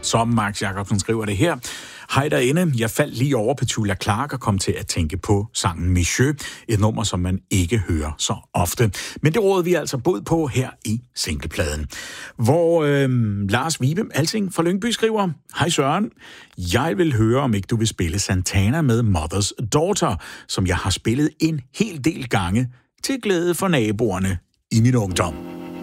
som Max Jacobsen skriver det her. Hej derinde, jeg faldt lige over Petula Clark og kom til at tænke på sangen Monsieur, et nummer, som man ikke hører så ofte. Men det råder vi altså bod på her i singlepladen. Hvor Lars Vibe Alting fra Lyngby skriver, hej Søren, jeg vil høre, om ikke du vil spille Santana med Mother's Daughter, som jeg har spillet en hel del gange til glæde for naboerne i min ungdom.